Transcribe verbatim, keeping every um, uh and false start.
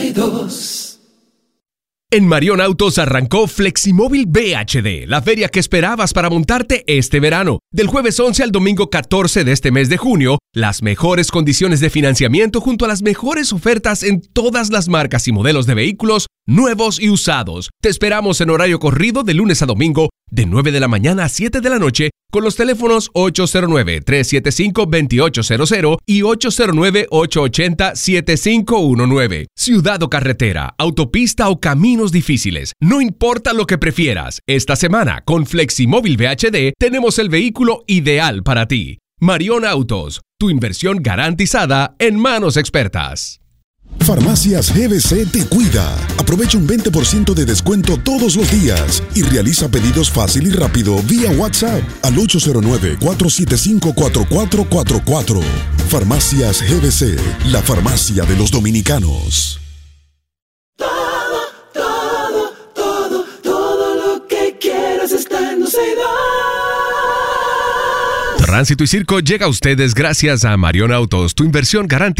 y dos. En Marion Autos arrancó Fleximóvil V H D, la feria que esperabas para montarte este verano. Del jueves once al domingo catorce de este mes de junio, las mejores condiciones de financiamiento junto a las mejores ofertas en todas las marcas y modelos de vehículos nuevos y usados. Te esperamos en horario corrido de lunes a domingo, de nueve de la mañana a siete de la noche, con los teléfonos ocho cero nueve, tres siete cinco, dos ocho cero cero y ocho cero nueve, ocho ocho cero, siete cinco uno nueve. Ciudad o carretera, autopista o caminos difíciles, no importa lo que prefieras. Esta semana, con Fleximóvil V H D, tenemos el vehículo ideal para ti. Marion Autos, tu inversión garantizada en manos expertas. Farmacias G B C te cuida. Aprovecha un veinte por ciento de descuento todos los días y realiza pedidos fácil y rápido vía WhatsApp al ocho cero nueve, cuatro siete cinco, cuatro cuatro cuatro cuatro. Farmacias G B C, la farmacia de los dominicanos. Todo, todo, todo, todo lo que quieras está en Dulceida. Tránsito y Circo llega a ustedes gracias a Marion Autos, tu inversión garantizada.